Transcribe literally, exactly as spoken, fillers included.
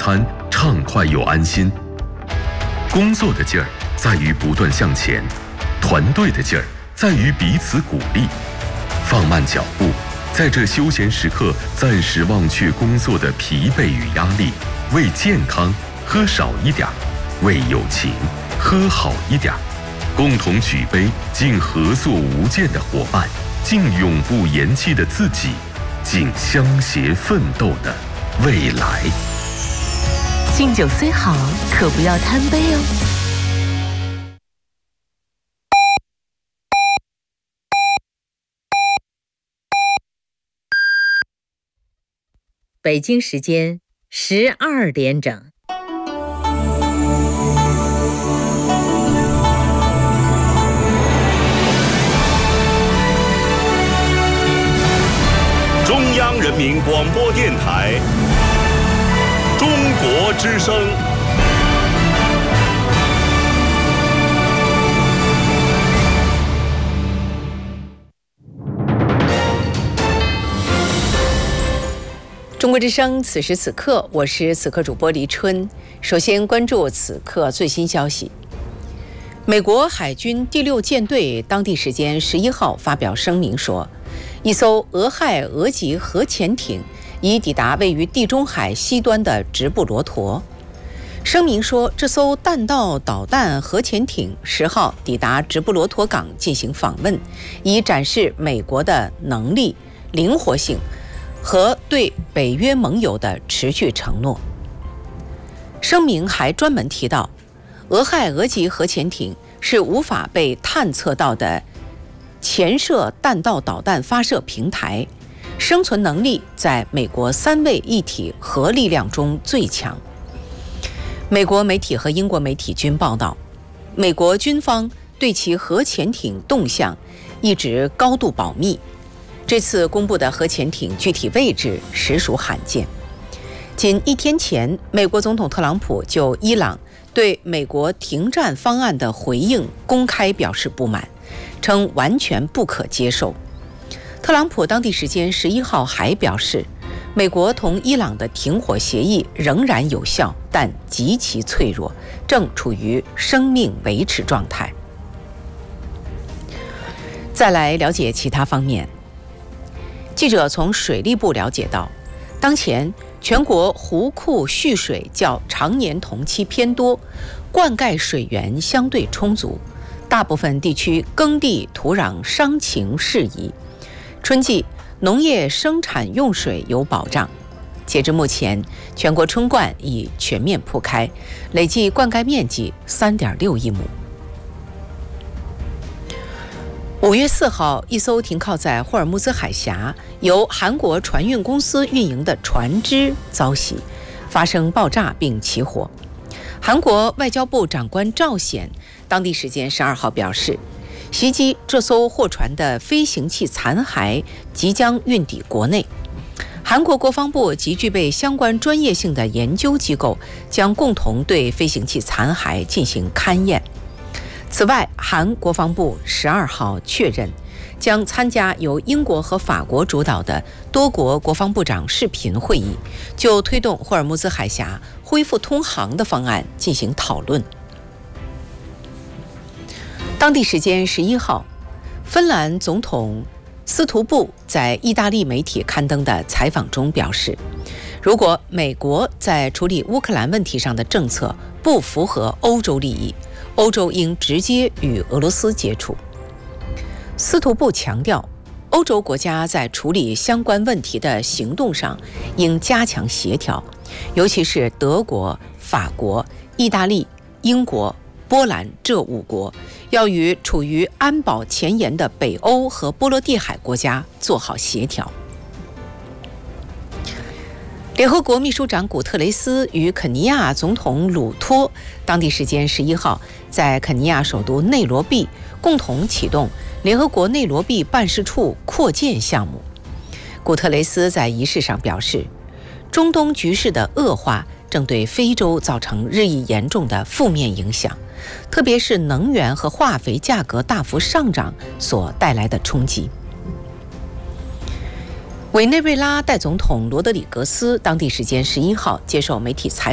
餐畅快又安心。工作的劲儿在于不断向前，团队的劲儿在于彼此鼓励。放慢脚步，在这休闲时刻暂时忘却工作的疲惫与压力，为健康喝少一点，为友情喝好一点。共同举杯，敬合作无间的伙伴，敬永不言弃的自己，敬相携奋斗的未来。 敬酒虽好，可不要贪杯哦。北京时间十二点整。 中央人民广播电台中国之声。 中国之声，此时此刻，我是此刻主播黎春。首先关注此刻最新消息。美国海军第六舰队当地时间十一号发表声明说，一艘俄亥俄级核潜艇已抵达位于地中海西端的直布罗陀。声明说，这艘弹道导弹核潜艇十号抵达直布罗陀港进行访问，以展示美国的能力、灵活性和对北约盟友的持续承诺。声明还专门提到，俄亥俄级核潜艇是无法被探测到的潜射弹道导弹发射平台，生存能力在美国三位一体核力量中最强。美国媒体和英国媒体均报道，美国军方对其核潜艇动向一直高度保密。这次公布的核潜艇具体位置实属罕见。仅一天前，美国总统特朗普就伊朗对美国停战方案的回应公开表示不满，称完全不可接受。特朗普当地时间十一号还表示，美国同伊朗的停火协议仍然有效，但极其脆弱，正处于生命维持状态。再来了解其他方面。记者从水利部了解到，当前全国湖库蓄水较常年同期偏多，灌溉水源相对充足，大部分地区耕地土壤伤情适宜，春季农业生产用水有保障。截至目前，全国春灌已全面铺开，累计灌溉面积 三点六亿亩。五月四号，一艘停靠在霍尔木兹海峡、由韩国船运公司运营的船只遭袭，发生爆炸并起火。韩国外交部长官赵显当地时间十二号表示，袭击这艘货船的飞行器残骸即将运抵国内。韩国国防部及具备相关专业性的研究机构将共同对飞行器残骸进行勘验。此外，韩国防部十二号确认，将参加由英国和法国主导的多国国防部长视频会议，就推动霍尔木兹海峡恢复通航的方案进行讨论。当地时间十一号，芬兰总统斯图布在意大利媒体刊登的采访中表示，如果美国在处理乌克兰问题上的政策不符合欧洲利益，欧洲应直接与俄罗斯接触。斯图布强调，欧洲国家在处理相关问题的行动上应加强协调，尤其是德国、法国、意大利、英国、波兰这五国要与处于安保前沿的北欧和波罗的海国家做好协调。联合国秘书长古特雷斯与肯尼亚总统鲁托当地时间十一号在肯尼亚首都内罗毕共同启动联合国内罗毕办事处扩建项目。古特雷斯在仪式上表示，中东局势的恶化正对非洲造成日益严重的负面影响，特别是能源和化肥价格大幅上涨所带来的冲击。委内瑞拉代总统罗德里格斯当地时间十一号接受媒体采访。